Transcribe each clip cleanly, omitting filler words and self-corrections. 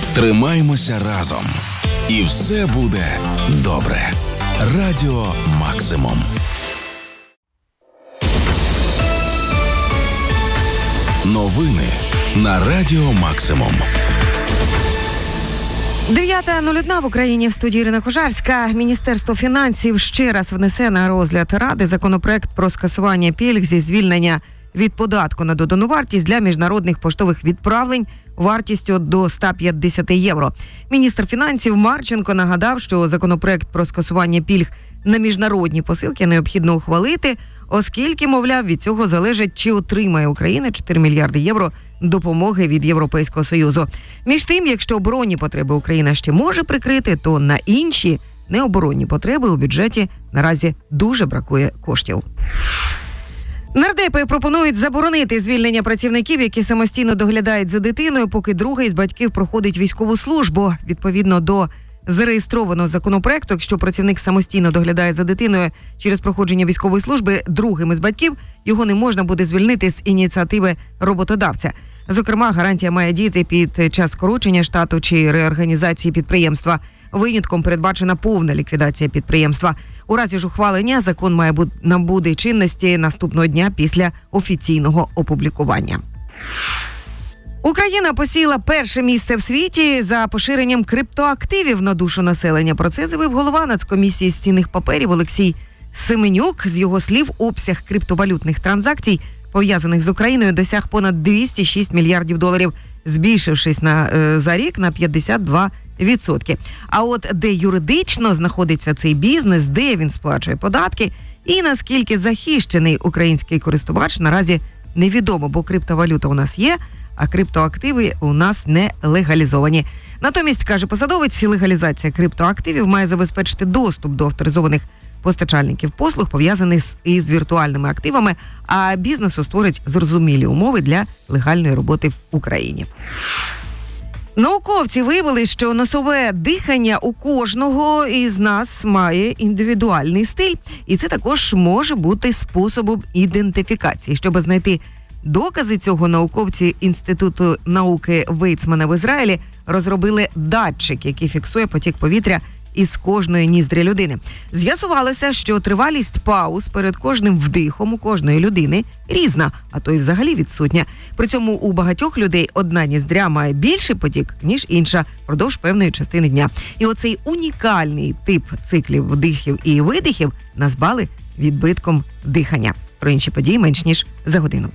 Тримаймося разом. І все буде добре. Радіо Максимум. Новини на Радіо Максимум. 9:01 в Україні. В студії Ірина Кожарська. Міністерство фінансів ще раз внесе на розгляд Ради законопроект про скасування пільг зі звільнення від податку на додану вартість для міжнародних поштових відправлень вартістю до 150 євро. Міністр фінансів Марченко нагадав, що законопроект про скасування пільг на міжнародні посилки необхідно ухвалити, оскільки, мовляв, від цього залежить, чи отримає Україна 4 мільярди євро допомоги від Європейського Союзу. Між тим, якщо оборонні потреби Україна ще може прикрити, то на інші необоронні потреби у бюджеті наразі дуже бракує коштів. Нардепи пропонують заборонити звільнення працівників, які самостійно доглядають за дитиною, поки другий з батьків проходить військову службу. Відповідно до зареєстрованого законопроекту, якщо працівник самостійно доглядає за дитиною через проходження військової служби другим із батьків, його не можна буде звільнити з ініціативи роботодавця. Зокрема, гарантія має діяти під час скорочення штату чи реорганізації підприємства. Винятком передбачена повна ліквідація підприємства. У разі ж ухвалення закон має набути чинності наступного дня після офіційного опублікування. Україна посіла перше місце в світі за поширенням криптоактивів на душу населення. Про це заявив голова Нацкомісії з цінних паперів Олексій Семенюк. З його слів, обсяг криптовалютних транзакцій, пов'язаних з Україною, досяг понад 206 мільярдів доларів, збільшившись за рік на 52%. А от де юридично знаходиться цей бізнес, де він сплачує податки і наскільки захищений український користувач, наразі невідомо, бо криптовалюта у нас є, а криптоактиви у нас не легалізовані. Натомість, каже посадовець, легалізація криптоактивів має забезпечити доступ до авторизованих постачальників послуг, пов'язаних із віртуальними активами, а бізнесу створить зрозумілі умови для легальної роботи в Україні. Науковці виявили, що носове дихання у кожного із нас має індивідуальний стиль, і це також може бути способом ідентифікації. Щоб знайти докази цього, науковці Інституту науки Вейцмана в Ізраїлі розробили датчик, який фіксує потік повітря із кожної ніздрі людини. З'ясувалося, що тривалість пауз перед кожним вдихом у кожної людини різна, а то й взагалі відсутня. При цьому у багатьох людей одна ніздря має більший потік, ніж інша, впродовж певної частини дня. І оцей унікальний тип циклів вдихів і видихів назвали відбитком дихання. Про інші події менш ніж за годину.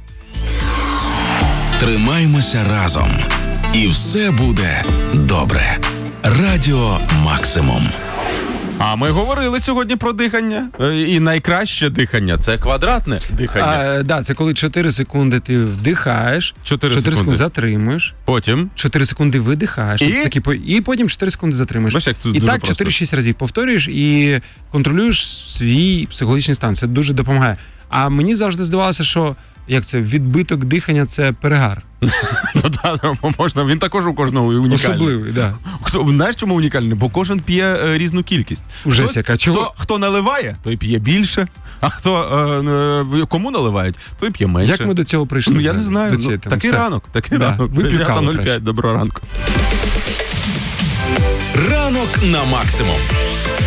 Тримаймося разом. І все буде добре. Радіо Максимум. А ми говорили сьогодні про дихання. І найкраще дихання – це квадратне дихання. Це коли 4 секунди ти вдихаєш, 4 секунди затримуєш, потім 4 секунди видихаєш, і потім 4 секунди затримуєш. Бачиш, як це і дуже так просто. 4-6 разів повторюєш і контролюєш свій психологічний стан. Це дуже допомагає. А мені завжди здавалося, що відбиток дихання – це перегар. Можна, він також у кожного унікальний. Особливий, так. Знаєш, чому унікальний? Бо кожен п'є різну кількість. Хто наливає, той п'є більше, а кому наливають, той п'є менше. Як ми до цього прийшли? Я не знаю. Такий ранок. 9:00. Доброго ранку. Ранок на Максимум.